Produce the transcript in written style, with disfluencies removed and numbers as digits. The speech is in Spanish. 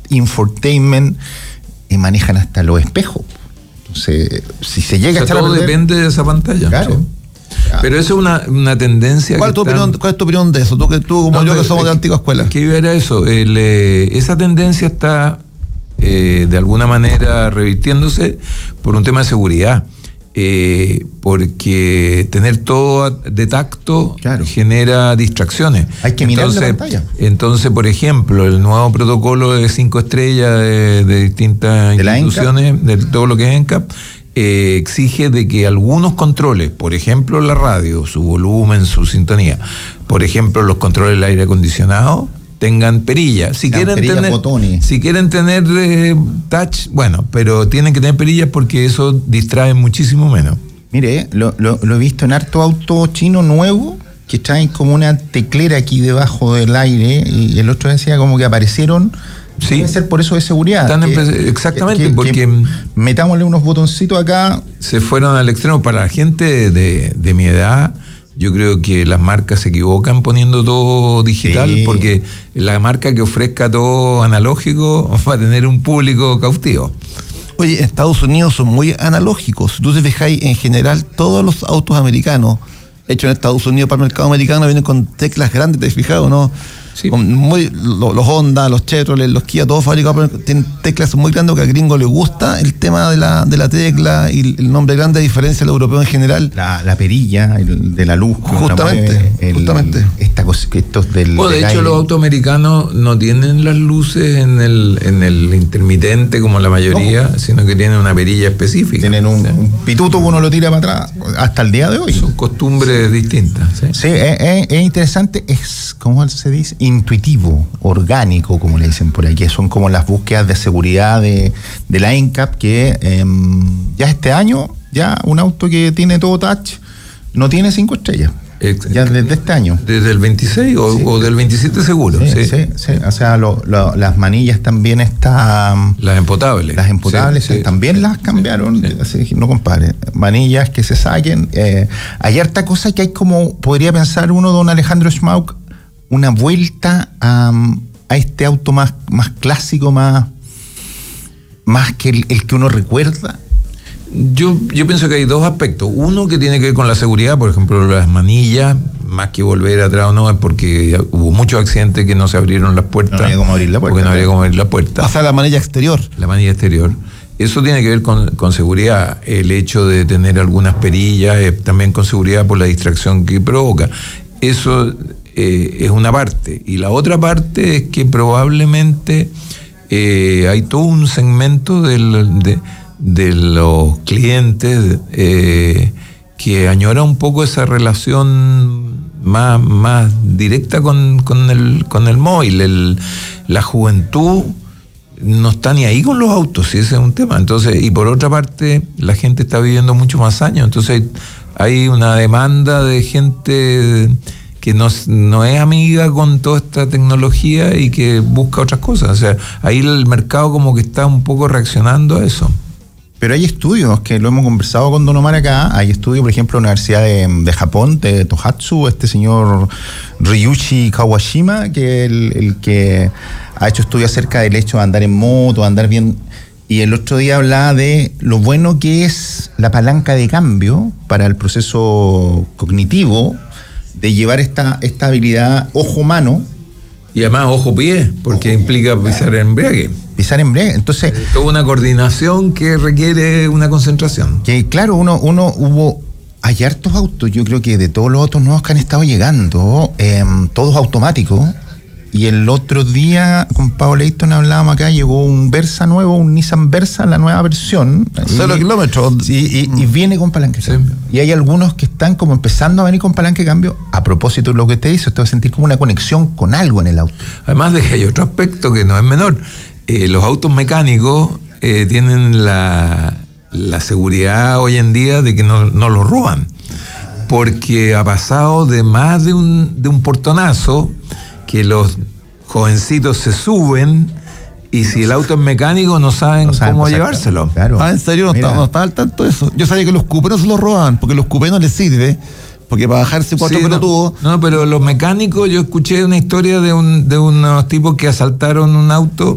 infotainment, manejan hasta los espejos. Entonces, si se llega a echar todo depende de esa pantalla. Claro. ¿Sí? Pero eso es una tendencia. ¿Cuál es tu opinión de eso? Tú como yo, que somos de la antigua escuela. ¿Qué era eso? Esa tendencia está de alguna manera revirtiéndose por un tema de seguridad. Porque tener todo de tacto genera distracciones. Hay que mirar la pantalla. Entonces, por ejemplo, el nuevo protocolo de 5 estrellas de distintas instituciones, de todo lo que es ENCAP, exige de que algunos controles, por ejemplo la radio, su volumen, su sintonía, por ejemplo los controles del aire acondicionado, tengan perillas. Si quieren tener touch, bueno, pero tienen que tener perillas porque eso distrae muchísimo menos. Mire, lo he visto en harto auto chino nuevo que traen como una teclera aquí debajo del aire, y el otro decía como que aparecieron. Sí. Debe ser por eso de seguridad. Exactamente, porque metámosle unos botoncitos acá. Se fueron al extremo. Para la gente de mi edad, yo creo que las marcas se equivocan poniendo todo digital, porque la marca que ofrezca todo analógico va a tener un público cautivo. Oye, Estados Unidos son muy analógicos. Si tú te fijáis, en general, todos los autos americanos hechos en Estados Unidos para el mercado americano vienen con teclas grandes, ¿te has fijado, no? Sí. Los Honda, los Chevrolet, los Kia, todos fabricados tienen teclas muy grandes, porque al gringo le gusta el tema de la tecla y el nombre grande, a diferencia del europeo en general. La perilla de la luz. Justamente. Estos del. De hecho, los autos americanos no tienen las luces en el intermitente como la mayoría, sino que tienen una perilla específica. Tienen un pituto que uno lo tira para atrás, hasta el día de hoy. Son costumbres distintas. Sí, es interesante, es, ¿cómo se dice? Intuitivo, orgánico, como le dicen por ahí, que son como las búsquedas de seguridad de la ENCAP, que ya este año, ya un auto que tiene todo touch no tiene 5 estrellas. Ya desde este año. ¿Desde el 26 o del 27 seguro? Sí. O sea, las manillas también están. Las empotables. También las cambiaron. Así que no compare. Manillas que se saquen. Hay harta cosa que hay, como podría pensar uno, don Alejandro Schmauk, una vuelta a este auto más clásico, más que el que uno recuerda. Yo pienso que hay dos aspectos. Uno que tiene que ver con la seguridad, por ejemplo, las manillas, más que volver atrás o no, es porque hubo muchos accidentes que no se abrieron las puertas. No había cómo abrir la puerta. Porque no había cómo abrir la puerta. O sea, la manilla exterior. La manilla exterior. Eso tiene que ver con seguridad. El hecho de tener algunas perillas, también con seguridad por la distracción que provoca. Eso es una parte. Y la otra parte es que probablemente hay todo un segmento de los clientes que añora un poco esa relación más directa con el móvil. La juventud no está ni ahí con los autos, si ese es un tema. Entonces, y por otra parte, la gente está viviendo mucho más años, entonces hay una demanda de gente que no es amiga con toda esta tecnología y que busca otras cosas. O sea, ahí el mercado como que está un poco reaccionando a eso. Pero hay estudios que lo hemos conversado con Don Omar acá. Hay estudios, por ejemplo, en la Universidad de Japón, de Tohatsu, este señor Ryuichi Kawashima, que el que ha hecho estudios acerca del hecho de andar en moto, andar bien. Y el otro día hablaba de lo bueno que es la palanca de cambio para el proceso cognitivo, de llevar esta habilidad ojo-mano. Y además ojo-pie, porque implica pisar embriague. Entonces, toda una coordinación que requiere una concentración. Que claro, hay hartos autos, yo creo que de todos los autos nuevos que han estado llegando, todos automáticos. Y el otro día con Pablo Leighton hablábamos acá, llegó un Versa nuevo, un Nissan Versa, la nueva versión. 0 kilómetros. Y viene con palanca de cambio. Y hay algunos que están como empezando a venir con palanca de cambio. A propósito de lo que te dice, usted va a sentir como una conexión con algo en el auto. Además de que hay otro aspecto que no es menor. Los autos mecánicos tienen la seguridad hoy en día de que no los roban. Porque ha pasado de más de un portonazo que los jovencitos se suben y si el auto es mecánico no saben cómo llevárselo. Claro. En serio, no estaba al tanto de eso. Yo sabía que los cupés no se los robaban, porque los cupés no les sirve, porque para bajarse 4 pelotudos. No, pero los mecánicos, yo escuché una historia de unos tipos que asaltaron un auto